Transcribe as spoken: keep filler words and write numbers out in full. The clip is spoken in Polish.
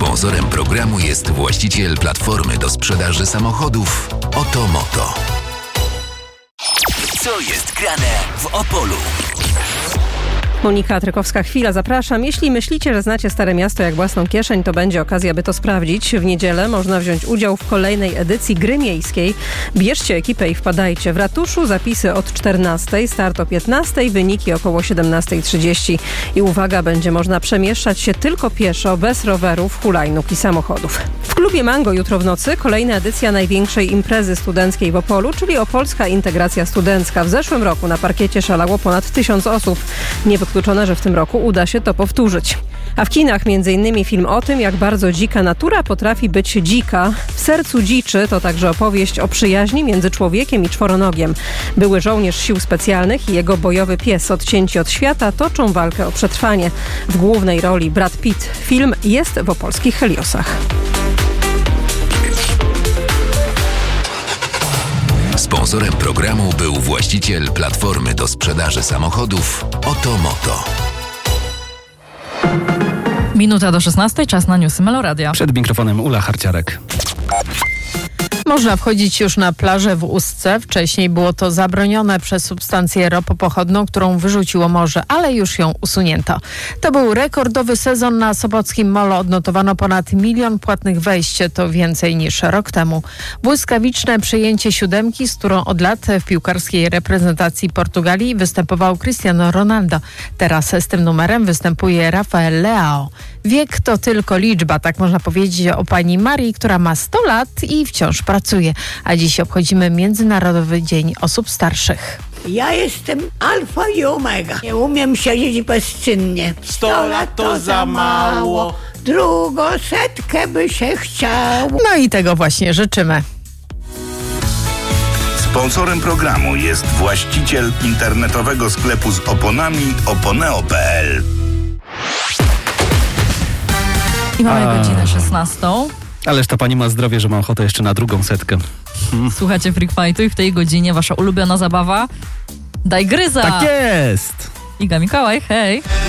Sponsorem programu jest właściciel platformy do sprzedaży samochodów Otomoto. Co jest grane w Opolu? Monika Trykowska-Chwila, zapraszam. Jeśli myślicie, że znacie Stare Miasto jak własną kieszeń, to będzie okazja, by to sprawdzić. W niedzielę można wziąć udział w kolejnej edycji Gry Miejskiej. Bierzcie ekipę i wpadajcie. W ratuszu zapisy od czternastej, start o piętnastej, wyniki około siedemnasta trzydzieści. I uwaga, będzie można przemieszczać się tylko pieszo, bez rowerów, hulajnóg i samochodów. W klubie Mango jutro w nocy kolejna edycja największej imprezy studenckiej w Opolu, czyli Opolska Integracja Studencka. W zeszłym roku na parkiecie szalało ponad tysiąc osób. Nie wykluczone, że w tym roku uda się to powtórzyć. A w kinach między innymi film o tym, jak bardzo dzika natura potrafi być dzika. W sercu dziczy to także opowieść o przyjaźni między człowiekiem i czworonogiem. Były żołnierz sił specjalnych i jego bojowy pies odcięci od świata toczą walkę o przetrwanie. W głównej roli Brad Pitt. Film jest w opolskich Heliosach. Sponsorem programu był właściciel platformy do sprzedaży samochodów Otomoto. Minuta do szesnastej, czas na newsy Meloradia. Przed mikrofonem Ula Harciarek. Można wchodzić już na plażę w Ustce. Wcześniej było to zabronione przez substancję ropopochodną, którą wyrzuciło morze, ale już ją usunięto. To był rekordowy sezon na Sopockim Molo. Odnotowano ponad milion płatnych wejść. To więcej niż rok temu. Błyskawiczne przyjęcie siódemki, z którą od lat w piłkarskiej reprezentacji Portugalii występował Cristiano Ronaldo. Teraz z tym numerem występuje Rafael Leao. Wiek to tylko liczba, tak można powiedzieć o pani Marii, która ma sto lat i wciąż pracuje. A dziś obchodzimy Międzynarodowy Dzień Osób Starszych. Ja jestem alfa i omega. Nie umiem siedzieć bezczynnie. Sto lat to za mało. Drugą setkę by się chciało. No i tego właśnie życzymy. Sponsorem programu jest właściciel internetowego sklepu z oponami oponeo kropka pe el. I mamy A. godzinę szesnastą. Ależ ta pani ma zdrowie, że ma ochotę jeszcze na drugą setkę. Hmm. Słuchacie Freak Fightu i w tej godzinie wasza ulubiona zabawa Daj gryza! Tak jest! Iga Mikołaj, hej!